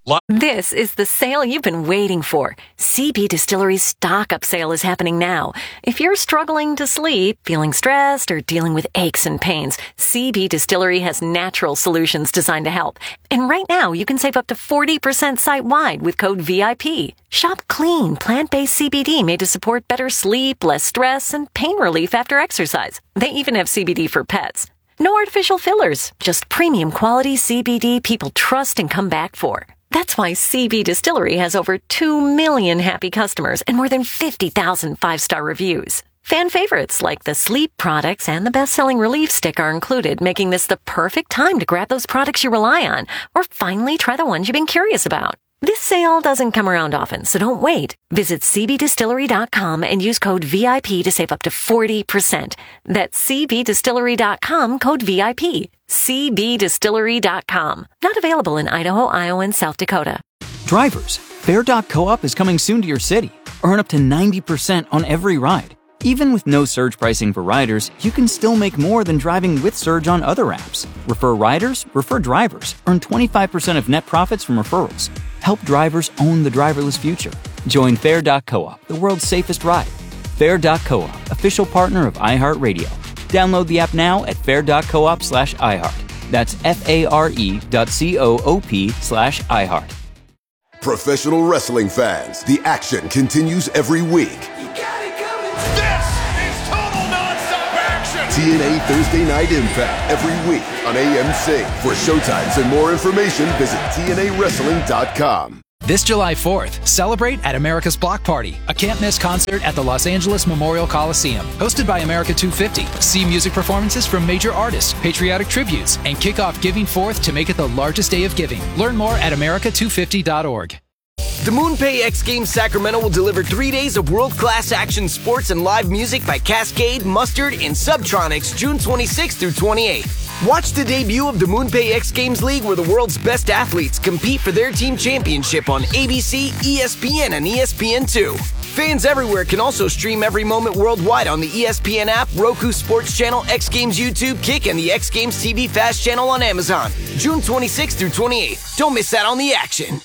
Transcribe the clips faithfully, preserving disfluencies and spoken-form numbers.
This is the sale you've been waiting for. C B Distillery's stock up sale is happening now. If you're struggling to sleep, feeling stressed, or dealing with aches and pains, C B Distillery has natural solutions designed to help. And right now, you can save up to forty percent site-wide with code V I P. Shop clean, plant-based C B D made to support better sleep, less stress, and pain relief after exercise. They even have C B D for pets. No artificial fillers, just premium quality C B D people trust and come back for. That's why C B Distillery has over two million happy customers and more than fifty thousand five-star reviews. Fan favorites like the sleep products and the best-selling Relief Stick are included, making this the perfect time to grab those products you rely on or finally try the ones you've been curious about. This sale doesn't come around often, so don't wait. Visit C B distillery dot com and use code V I P to save up to forty percent. That's C B distillery dot com, code V I P. C B distillery dot com. Not available in Idaho, Iowa, and South Dakota. Drivers, Fair dot Co-op is coming soon to your city. Earn up to ninety percent on every ride. Even with no surge pricing for riders, you can still make more than driving with Surge on other apps. Refer riders, refer drivers. Earn twenty-five percent of net profits from referrals. Help drivers own the driverless future. Join Fair dot Co-op, the world's safest ride. Fair dot Co-op, official partner of iHeartRadio. Download the app now at fair dot coop slash iHeart. That's F-A-R-E dot C-O-O-P slash iHeart. Professional wrestling fans, the action continues every week. You got it coming. This is total nonstop action. T N A Thursday Night Impact every week on A M C. For showtimes and more information, visit T N A wrestling dot com. This July fourth, celebrate at America's Block Party, a can't-miss concert at the Los Angeles Memorial Coliseum. Hosted by America two fifty. See music performances from major artists, patriotic tributes, and kick off Giving Forth to make it the largest day of giving. Learn more at america two fifty dot org. The MoonPay X Games Sacramento will deliver three days of world-class action sports and live music by Cascade, Mustard, and Subtronics June twenty-sixth through twenty-eighth. Watch the debut of the MoonPay X Games League where the world's best athletes compete for their team championship on A B C, E S P N, and E S P N two. Fans everywhere can also stream every moment worldwide on the E S P N app, Roku Sports Channel, X Games YouTube, Kick, and the X Games T V Fast channel on Amazon. June twenty-sixth through twenty-eighth. Don't miss out on the action.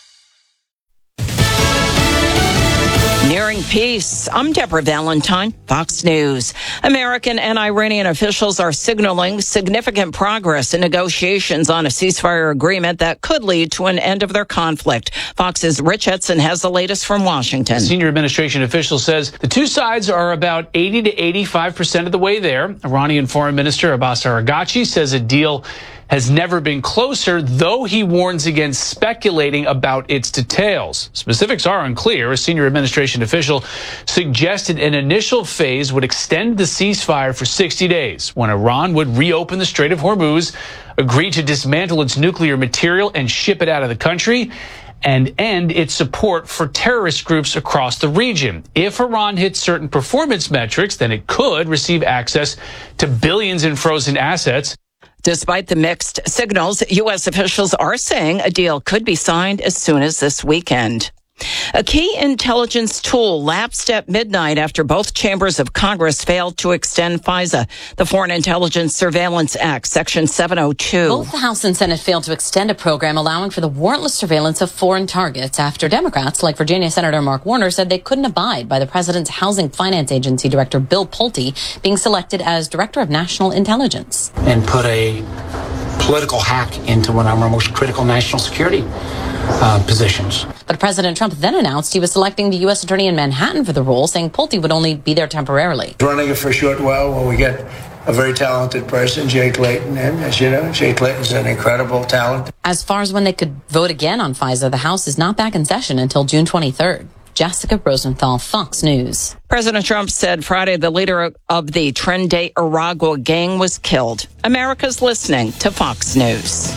Nearing peace. I'm Deborah Valentine, Fox News. American and Iranian officials are signaling significant progress in negotiations on a ceasefire agreement that could lead to an end of their conflict. Fox's Rich Edson has the latest from Washington. Senior administration official says the two sides are about eighty to eighty-five percent of the way there. Iranian Foreign Minister Abbas Araghchi says a deal has never been closer, though he warns against speculating about its details. Specifics are unclear. A senior administration official suggested an initial phase would extend the ceasefire for sixty days, when Iran would reopen the Strait of Hormuz, agree to dismantle its nuclear material and ship it out of the country, and end its support for terrorist groups across the region. If Iran hits certain performance metrics, then it could receive access to billions in frozen assets. Despite the mixed signals, U S officials are saying a deal could be signed as soon as this weekend. A key intelligence tool lapsed at midnight after both chambers of Congress failed to extend FISA, the Foreign Intelligence Surveillance Act, Section seven oh two. Both the House and Senate failed to extend a program allowing for the warrantless surveillance of foreign targets after Democrats, like Virginia Senator Mark Warner, said they couldn't abide by the president's Housing Finance Agency Director Bill Pulte being selected as Director of National Intelligence. And put a political hack into one of our most critical national security uh, positions. But President Trump then announced he was selecting the U S attorney in Manhattan for the role, saying Pulte would only be there temporarily. Running it for a short while when we get a very talented person, Jay Clayton, and as you know, Jay Clayton's an incredible talent. As far as when they could vote again on FISA, the House is not back in session until June twenty-third. Jessica Rosenthal, Fox News. President Trump said Friday the leader of the Tren de Aragua gang was killed. America's listening to Fox News.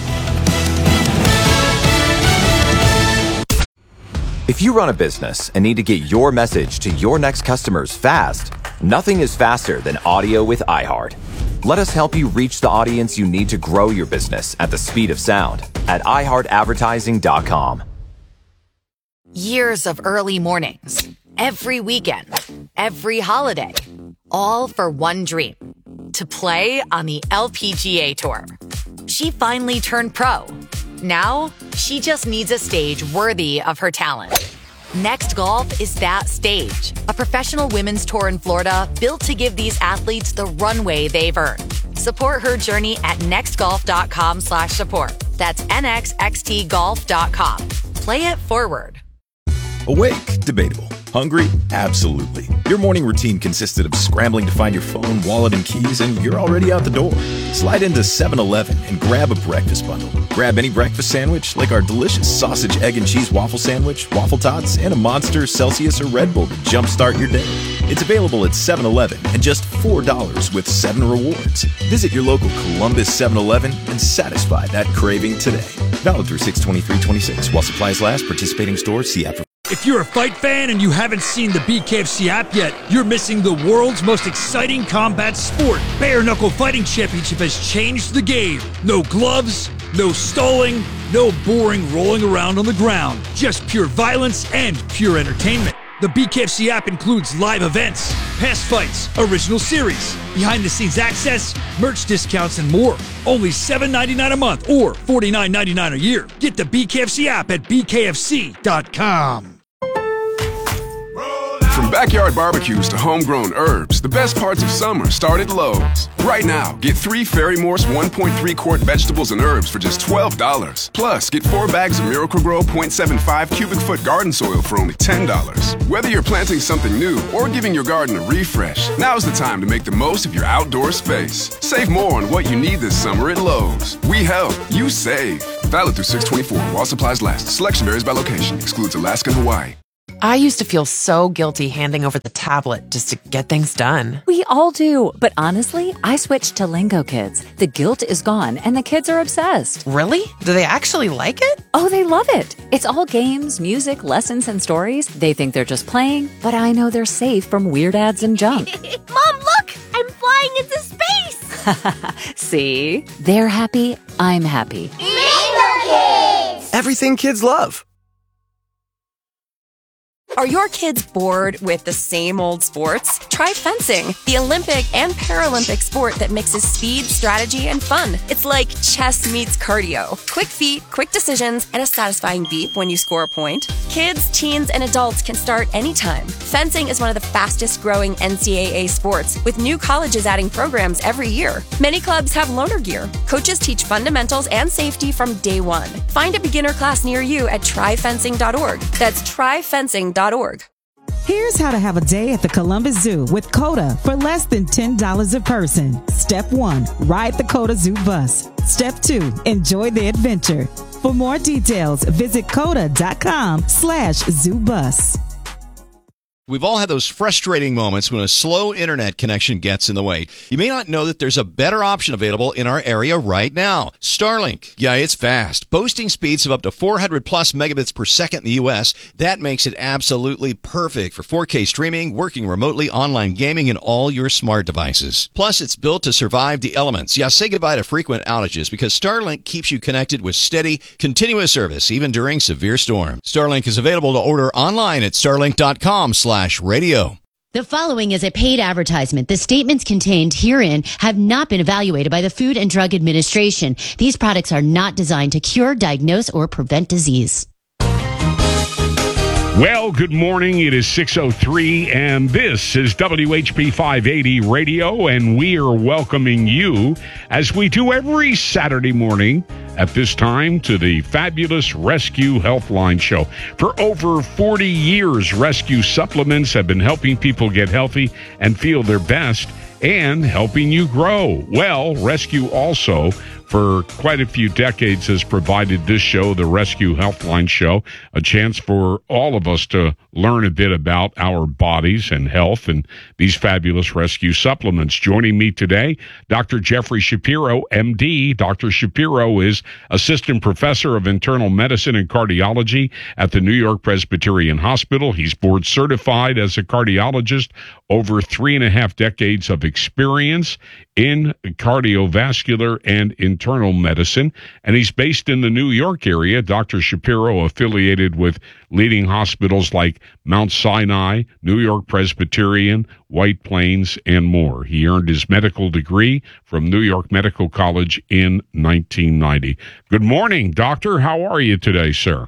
If you run a business and need to get your message to your next customers fast, nothing is faster than audio with iHeart. Let us help you reach the audience you need to grow your business at the speed of sound at i heart advertising dot com. Years of early mornings, every weekend, every holiday, all for one dream, to play on the L P G A Tour. She finally turned pro. Now, she just needs a stage worthy of her talent. Next Golf is that stage. A professional women's tour in Florida built to give these athletes the runway they've earned. Support her journey at nextgolf.com slash support. That's N X X T golf dot com. Play it forward. Awake? Debatable. Hungry? Absolutely. Your morning routine consisted of scrambling to find your phone, wallet, and keys, and you're already out the door. Slide into seven eleven and grab a breakfast bundle. Grab any breakfast sandwich, like our delicious sausage, egg, and cheese waffle sandwich, waffle tots, and a Monster, Celsius, or Red Bull to jumpstart your day. It's available at seven eleven and just four dollars with seven rewards. Visit your local Columbus seven eleven and satisfy that craving today. Valid through six twenty-three twenty-six. While supplies last, participating stores, see app for... If you're a fight fan and you haven't seen the B K F C app yet, you're missing the world's most exciting combat sport. Bare Knuckle Fighting Championship has changed the game. No gloves, no stalling, no boring rolling around on the ground. Just pure violence and pure entertainment. The B K F C app includes live events, past fights, original series, behind-the-scenes access, merch discounts, and more. Only seven ninety-nine a month or forty-nine ninety-nine a year. Get the B K F C app at B K F C dot com. From backyard barbecues to homegrown herbs, the best parts of summer start at Lowe's. Right now, get three Fairy Morse one point three quart vegetables and herbs for just twelve dollars. Plus, get four bags of Miracle-Gro point seven five cubic foot garden soil for only ten dollars. Whether you're planting something new or giving your garden a refresh, now's the time to make the most of your outdoor space. Save more on what you need this summer at Lowe's. We help, you save. Valid through six twenty-four while supplies last. Selection varies by location. Excludes Alaska and Hawaii. I used to feel so guilty handing over the tablet just to get things done. We all do, but honestly, I switched to Lingo Kids. The guilt is gone, and the kids are obsessed. Really? Do they actually like it? Oh, they love it. It's all games, music, lessons, and stories. They think they're just playing, but I know they're safe from weird ads and junk. Mom, look! I'm flying into space! See? They're happy, I'm happy. Lingo Kids! Everything kids love. Are your kids bored with the same old sports? Try fencing, the Olympic and Paralympic sport that mixes speed, strategy, and fun. It's like chess meets cardio. Quick feet, quick decisions, and a satisfying beep when you score a point. Kids, teens, and adults can start anytime. Fencing is one of the fastest growing N C double A sports, with new colleges adding programs every year. Many clubs have loaner gear. Coaches teach fundamentals and safety from day one. Find a beginner class near you at try fencing dot org. That's try fencing dot org. Here's how to have a day at the Columbus Zoo with COTA for less than ten dollars a person. Step one, ride the COTA Zoo bus. Step two, enjoy the adventure. For more details, visit COTA.com slash zoo bus. We've all had those frustrating moments when a slow internet connection gets in the way. You may not know that there's a better option available in our area right now. Starlink. Yeah, it's fast. Boasting speeds of up to four hundred plus megabits per second in the U S. That makes it absolutely perfect for four K streaming, working remotely, online gaming, and all your smart devices. Plus, it's built to survive the elements. Yeah, say goodbye to frequent outages because Starlink keeps you connected with steady, continuous service, even during severe storms. Starlink is available to order online at starlink dot com slash radio. The following is a paid advertisement. The statements contained herein have not been evaluated by the Food and Drug Administration. These products are not designed to cure, diagnose, or prevent disease. Well, good morning. It is six oh three, and this is W H P five eighty Radio, and we are welcoming you, as we do every Saturday morning at this time, to the fabulous Rescue Healthline Show. For over forty years, Rescue Supplements have been helping people get healthy and feel their best and helping you grow. Well, Rescue also, for quite a few decades, has provided this show, the Rescue Healthline Show, a chance for all of us to learn a bit about our bodies and health and these fabulous rescue supplements. Joining me today, Doctor Jeffrey Shapiro, M D. Doctor Shapiro is Assistant Professor of Internal Medicine and Cardiology at the New York Presbyterian Hospital. He's board certified as a cardiologist, over three and a half decades of experience in cardiovascular and in internal medicine, and he's based in the New York area. Doctor Shapiro affiliated with leading hospitals like Mount Sinai, New York Presbyterian, White Plains, and more. He earned his medical degree from New York Medical College in nineteen ninety. Good morning, doctor. How are you today, sir?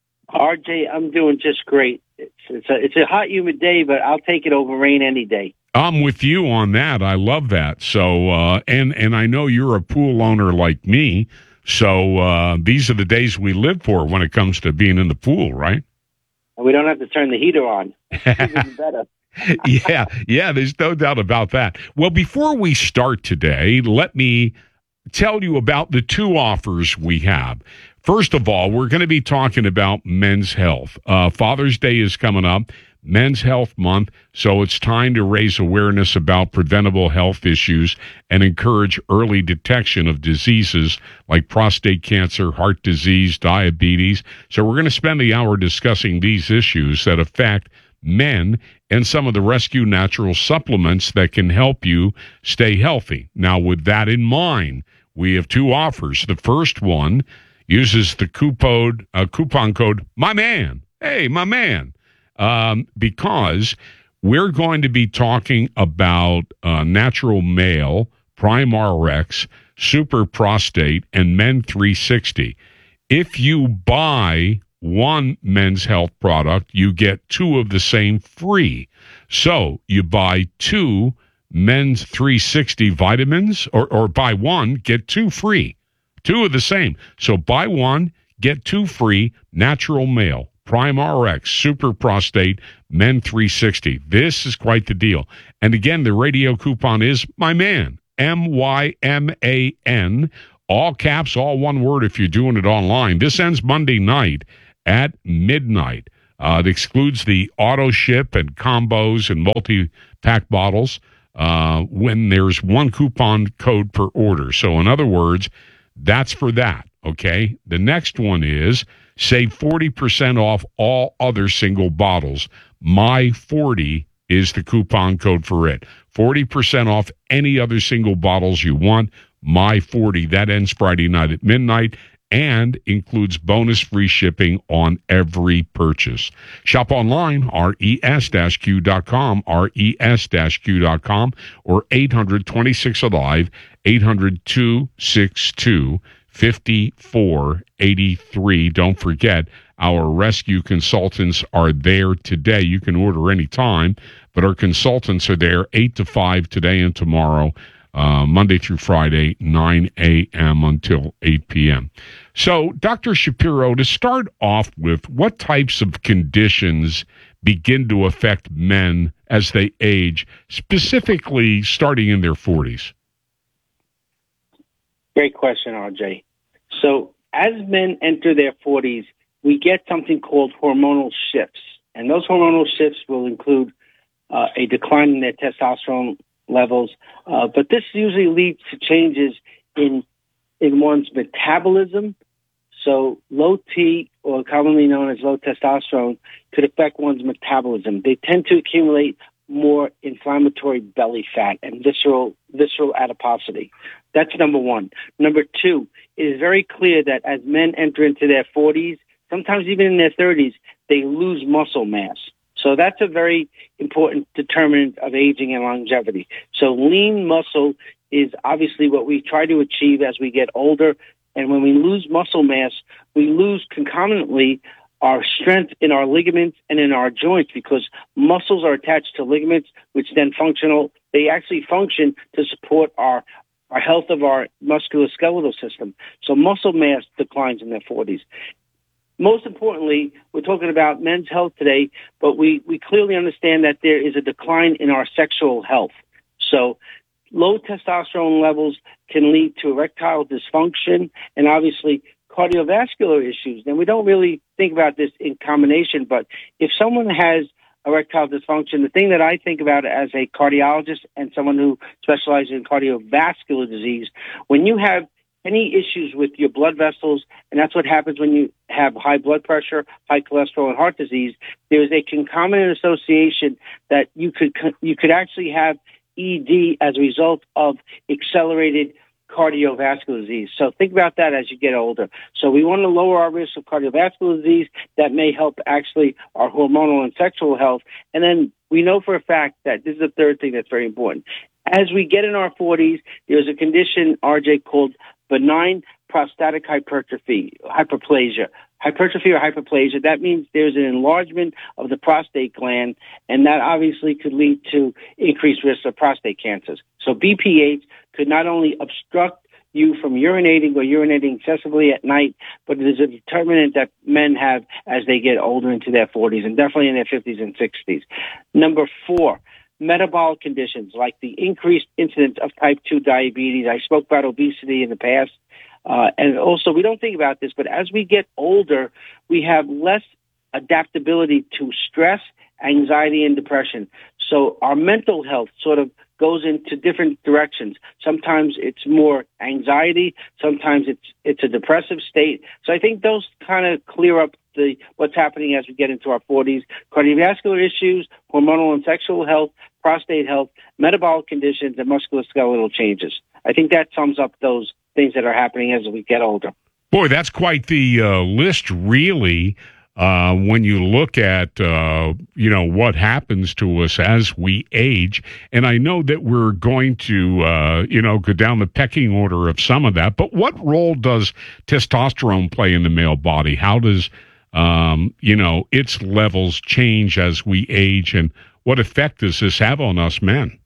R J, I'm doing just great. It's, it's, a, it's a hot, humid day, but I'll take it over rain any day. I'm with you on that. I love that. So, uh, and and I know you're a pool owner like me. So uh, these are the days we live for when it comes to being in the pool, right? We don't have to turn the heater on. Even better. yeah, yeah. There's no doubt about that. Well, before we start today, let me tell you about the two offers we have. First of all, we're going to be talking about men's health. Uh, Father's Day is coming up. Men's Health Month, so it's time to raise awareness about preventable health issues and encourage early detection of diseases like prostate cancer, heart disease, diabetes. So we're going to spend the hour discussing these issues that affect men and some of the rescue natural supplements that can help you stay healthy. Now, with that in mind, we have two offers. The first one uses the coupon, uh, coupon code, my man. Hey, my man. Um, because we're going to be talking about uh, Natural Male, Prime R X, Super Prostate, and Men three sixty. If you buy one men's health product, you get two of the same free. So you buy two Men's three sixty vitamins, or, or buy one, get two free. Two of the same. So buy one, get two free, Natural Male, Prime R X, Super Prostate, Men three sixty. This is quite the deal. And again, the radio coupon is my man, M Y M A N, all caps, all one word if you're doing it online. This ends Monday night at midnight. Uh, it excludes the auto ship and combos and multi-pack bottles uh, when there's one coupon code per order. So in other words, that's for that, okay? The next one is save forty percent off all other single bottles. My forty is the coupon code for it. forty percent off any other single bottles you want. My forty. That ends Friday night at midnight and includes bonus free shipping on every purchase. Shop online, R E S Q dot com, R E S Q dot com, or eight hundred twenty-six alive, eight hundred two six two five four eight three. Don't forget, our rescue consultants are there today. You can order anytime, but our consultants are there eight to five today and tomorrow, uh, Monday through Friday, nine a.m. until eight p.m. So, Doctor Shapiro, to start off with, what types of conditions begin to affect men as they age, specifically starting in their forties? Great question, R J. So as men enter their forties, we get something called hormonal shifts. And those hormonal shifts will include uh, a decline in their testosterone levels. Uh, but this usually leads to changes in in one's metabolism. So low T, or commonly known as low testosterone, could affect one's metabolism. They tend to accumulate more inflammatory belly fat and visceral visceral adiposity. That's number one. Number two, it is very clear that as men enter into their forties, sometimes even in their thirties, they lose muscle mass. So that's a very important determinant of aging and longevity. So lean muscle is obviously what we try to achieve as we get older. And when we lose muscle mass, we lose concomitantly our strength in our ligaments and in our joints, because muscles are attached to ligaments, which then functional. They actually function to support our our health of our musculoskeletal system. So muscle mass declines in their forties. Most importantly, we're talking about men's health today, but we, we clearly understand that there is a decline in our sexual health. So low testosterone levels can lead to erectile dysfunction and obviously cardiovascular issues. And we don't really think about this in combination, but if someone has erectile dysfunction, the thing that I think about as a cardiologist and someone who specializes in cardiovascular disease, when you have any issues with your blood vessels, and that's what happens when you have high blood pressure, high cholesterol, and heart disease, there is a concomitant association that you could you could actually have E D as a result of accelerated cardiovascular disease. So think about that as you get older. So we want to lower our risk of cardiovascular disease. That may help actually our hormonal and sexual health. And then we know for a fact that this is the third thing that's very important. As we get in our forties, there's a condition, R J, called benign prostatic hypertrophy, hyperplasia. Hypertrophy or hyperplasia, that means there's an enlargement of the prostate gland, and that obviously could lead to increased risk of prostate cancers. So B P H could not only obstruct you from urinating or urinating excessively at night, but it is a determinant that men have as they get older into their forties and definitely in their fifties and sixties. Number four, metabolic conditions like the increased incidence of type two diabetes. I spoke about obesity in the past. Uh, and also, we don't think about this, but as we get older, we have less adaptability to stress, anxiety, and depression. So our mental health sort of goes into different directions. Sometimes it's more anxiety. Sometimes it's it's a depressive state. So I think those kind of clear up the what's happening as we get into our forties. Cardiovascular issues, hormonal and sexual health, prostate health, metabolic conditions, and musculoskeletal changes. I think that sums up those things that are happening as we get older. Boy, that's quite the uh, list, really, uh, when you look at, uh, you know, what happens to us as we age. And I know that we're going to, uh, you know, go down the pecking order of some of that. But what role does testosterone play in the male body? How does, um, you know, its levels change as we age? And what effect does this have on us men?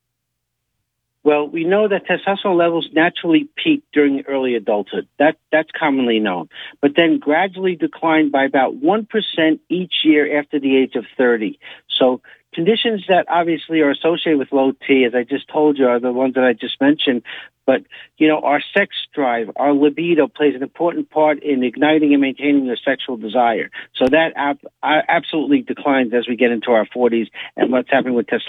Well, we know that testosterone levels naturally peak during early adulthood. That that's commonly known, but then gradually decline by about one percent each year after the age of thirty. So conditions that obviously are associated with low T, as I just told you, are the ones that I just mentioned. But, you know, our sex drive, our libido plays an important part in igniting and maintaining your sexual desire. So that ab- absolutely declines as we get into our forties and what's happening with testosterone.